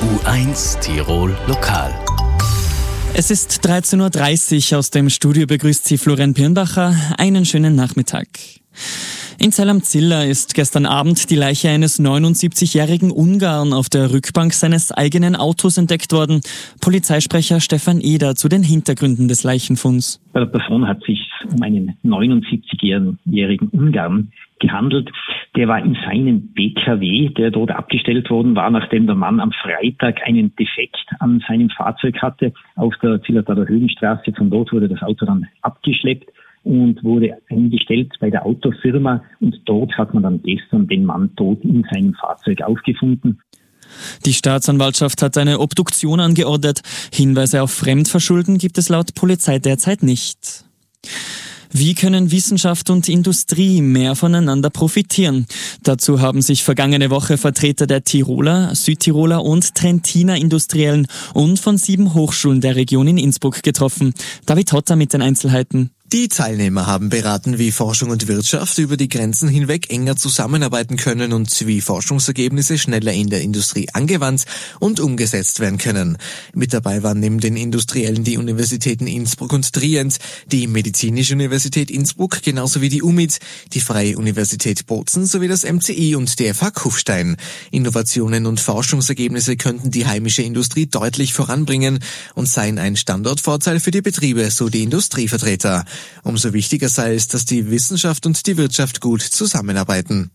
U1 Tirol Lokal. Es ist 13.30 Uhr. Aus dem Studio begrüßt Sie Florian Pirnbacher. Einen schönen Nachmittag. In Zell am Ziller ist gestern Abend die Leiche eines 79-jährigen Ungarn auf der Rückbank seines eigenen Autos entdeckt worden. Polizeisprecher Stefan Eder zu den Hintergründen des Leichenfunds. Bei der Person hat es sich um einen 79-jährigen Ungarn gehandelt. Der war in seinem PKW, der dort abgestellt worden war, nachdem der Mann am Freitag einen Defekt an seinem Fahrzeug hatte. Auf der Zillertaler Höhenstraße, von dort wurde das Auto dann abgeschleppt und wurde eingestellt bei der Autofirma. Und dort hat man dann gestern den Mann tot in seinem Fahrzeug aufgefunden. Die Staatsanwaltschaft hat eine Obduktion angeordnet. Hinweise auf Fremdverschulden gibt es laut Polizei derzeit nicht. Wie können Wissenschaft und Industrie mehr voneinander profitieren? Dazu haben sich vergangene Woche Vertreter der Tiroler, Südtiroler und Trentiner Industriellen und von 7 Hochschulen der Region in Innsbruck getroffen. David Hotter mit den Einzelheiten. Die Teilnehmer haben beraten, wie Forschung und Wirtschaft über die Grenzen hinweg enger zusammenarbeiten können und wie Forschungsergebnisse schneller in der Industrie angewandt und umgesetzt werden können. Mit dabei waren neben den Industriellen die Universitäten Innsbruck und Trient, die Medizinische Universität Innsbruck genauso wie die UMIT, die Freie Universität Bozen sowie das MCI und die FH Kufstein. Innovationen und Forschungsergebnisse könnten die heimische Industrie deutlich voranbringen und seien ein Standortvorteil für die Betriebe, so die Industrievertreter. Umso wichtiger sei es, dass die Wissenschaft und die Wirtschaft gut zusammenarbeiten.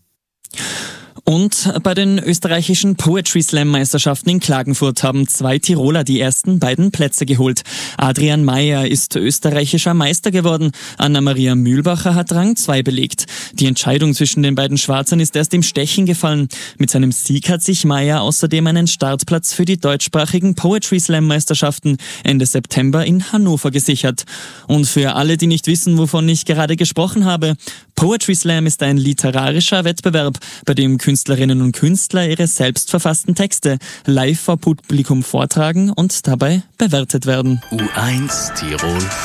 Und bei den österreichischen Poetry Slam Meisterschaften in Klagenfurt haben 2 Tiroler die ersten beiden Plätze geholt. Adrian Mayer ist österreichischer Meister geworden. Anna-Maria Mühlbacher hat Rang 2 belegt. Die Entscheidung zwischen den beiden Schwarzern ist erst im Stechen gefallen. Mit seinem Sieg hat sich Mayer außerdem einen Startplatz für die deutschsprachigen Poetry Slam Meisterschaften Ende September in Hannover gesichert. Und für alle, die nicht wissen, wovon ich gerade gesprochen habe, Poetry Slam ist ein literarischer Wettbewerb, bei dem Künstlerinnen und Künstler ihre selbst verfassten Texte live vor Publikum vortragen und dabei bewertet werden. U1 Tirol